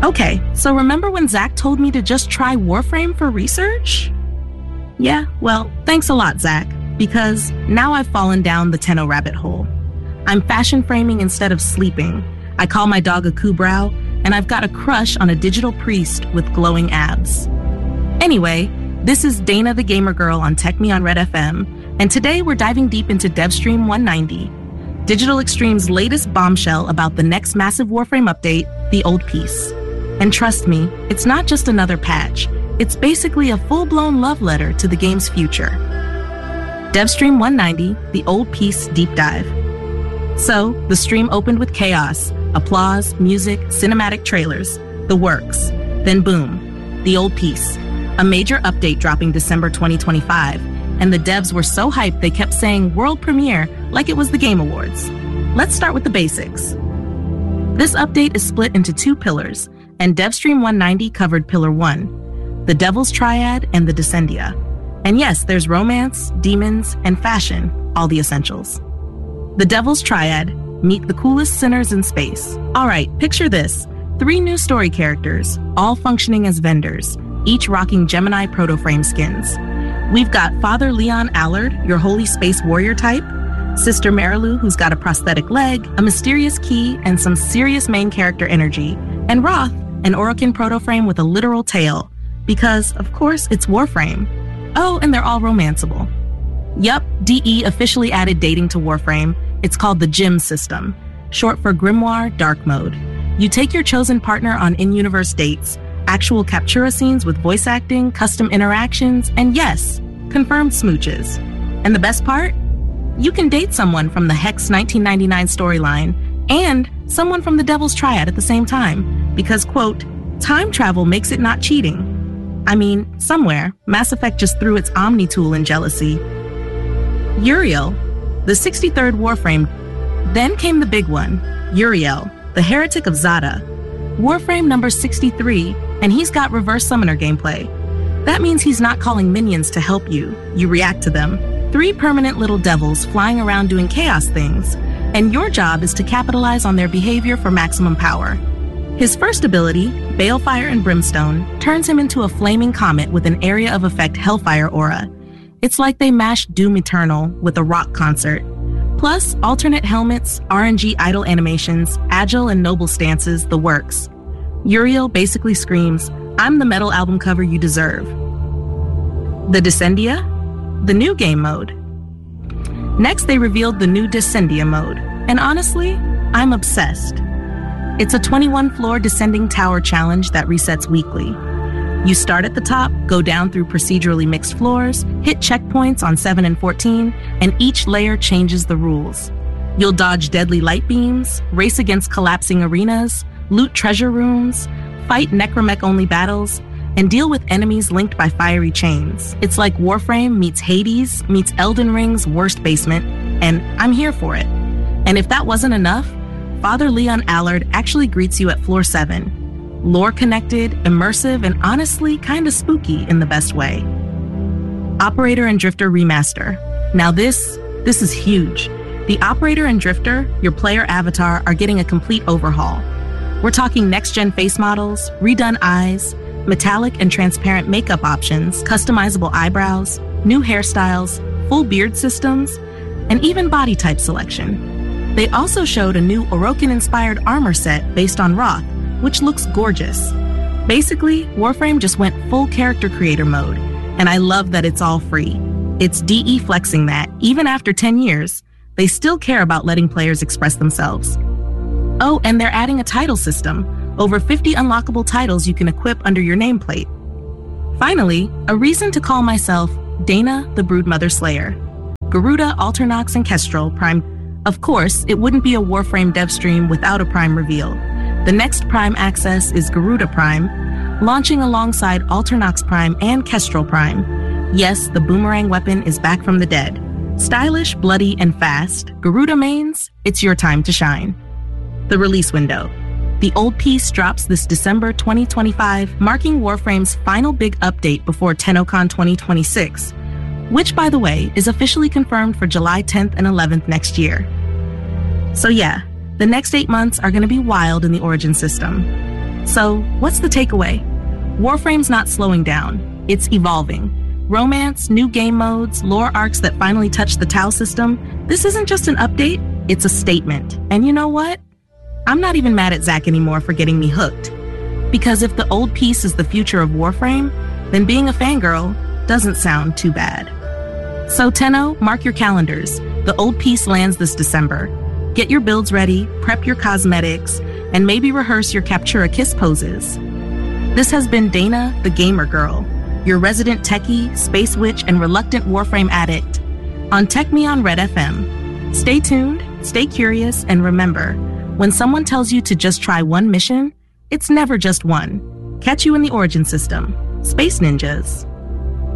Okay, so remember when Zach told me to just try Warframe for research? Yeah, well, thanks a lot, Zach, because now I've fallen down the Tenno rabbit hole. I'm fashion framing instead of sleeping. I call my dog a Kubrau, and I've got a crush on a digital priest with glowing abs. Anyway, this is Dana the Gamer Girl on Tech Me on Red FM, and today we're diving deep into DevStream 190, Digital Extreme's latest bombshell about the next massive Warframe update, the Old Peace. And trust me, it's not just another patch. It's basically a full-blown love letter to the game's future. DevStream 190, the Old Peace Deep Dive. So, the stream opened with chaos, applause, music, cinematic trailers, the works. Then boom, the Old Peace. A major update dropping December 2025, and the devs were so hyped they kept saying world premiere like it was the Game Awards. Let's start with the basics. This update is split into two pillars, and DevStream 190 covered Pillar 1, the Devil's Triad and the Descendia. And yes, there's romance, demons, and fashion, all the essentials. The Devil's Triad, meet the coolest sinners in space. Alright, picture this. 3 new story characters, all functioning as vendors, each rocking Gemini proto-frame skins. We've got Father Leon Allard, your holy space warrior type, Sister Marilu, who's got a prosthetic leg, a mysterious key, and some serious main character energy, and Roth, an Orokin proto-frame with a literal tail, because, of course, it's Warframe. Oh, and they're all romanceable. Yup, DE officially added dating to Warframe. It's called the GIM system, short for Grimoire Dark Mode. You take your chosen partner on in-universe dates, actual Captura scenes with voice acting, custom interactions, and yes, confirmed smooches. And the best part? You can date someone from the Hex 1999 storyline and someone from the Devil's Triad at the same time, because, quote, time travel makes it not cheating. I mean, somewhere, Mass Effect just threw its Omni tool in jealousy. Uriel, the 63rd Warframe. Then came the big one, Uriel, the Heretic of Zada. Warframe number 63, and he's got reverse summoner gameplay. That means he's not calling minions to help you. You react to them. 3 permanent little devils flying around doing chaos things, and your job is to capitalize on their behavior for maximum power. His first ability, Balefire and Brimstone, turns him into a flaming comet with an area of effect Hellfire aura. It's like they mashed Doom Eternal with a rock concert. Plus, alternate helmets, RNG idle animations, agile and noble stances, the works. Uriel basically screams, I'm the metal album cover you deserve. The Descendia? The new game mode. Next, they revealed the new Descendia mode, and honestly, I'm obsessed. It's a 21-floor descending tower challenge that resets weekly. You start at the top, go down through procedurally mixed floors, hit checkpoints on 7 and 14, and each layer changes the rules. You'll dodge deadly light beams, race against collapsing arenas, loot treasure rooms, fight necromech-only battles, and deal with enemies linked by fiery chains. It's like Warframe meets Hades meets Elden Ring's worst basement, and I'm here for it. And if that wasn't enough, Father Leon Allard actually greets you at floor 7. Lore-connected, immersive, and honestly kinda spooky in the best way. Operator and Drifter Remaster. Now this is huge. The Operator and Drifter, your player avatar, are getting a complete overhaul. We're talking next-gen face models, redone eyes, metallic and transparent makeup options, customizable eyebrows, new hairstyles, full beard systems, and even body type selection. They also showed a new Orokin-inspired armor set based on Roth, which looks gorgeous. Basically, Warframe just went full character creator mode, and I love that it's all free. It's DE flexing that, even after 10 years, they still care about letting players express themselves. Oh, and they're adding a title system. Over 50 unlockable titles you can equip under your nameplate. Finally, a reason to call myself Dana the Broodmother Slayer. Garuda, Alternox, and Kestrel Prime. Of course, it wouldn't be a Warframe dev stream without a Prime reveal. The next Prime access is Garuda Prime, launching alongside Alternox Prime and Kestrel Prime. Yes, the boomerang weapon is back from the dead. Stylish, bloody, and fast, Garuda mains, it's your time to shine. The release window. The Old Peace drops this December 2025, marking Warframe's final big update before TennoCon 2026, which, by the way, is officially confirmed for July 10th and 11th next year. So yeah, the next 8 months are going to be wild in the Origin system. So, what's the takeaway? Warframe's not slowing down, it's evolving. Romance, new game modes, lore arcs that finally touch the Tau system. This isn't just an update, it's a statement. And you know what? I'm not even mad at Zach anymore for getting me hooked. Because if the old piece is the future of Warframe, then being a fangirl doesn't sound too bad. So Tenno, mark your calendars. The old piece lands this December. Get your builds ready, prep your cosmetics, and maybe rehearse your Captura Kiss poses. This has been Dana, the Gamer Girl, your resident techie, space witch, and reluctant Warframe addict on Tech Me on Red FM. Stay tuned, stay curious, and remember, when someone tells you to just try one mission, it's never just one. Catch you in the Origin System. Space Ninjas.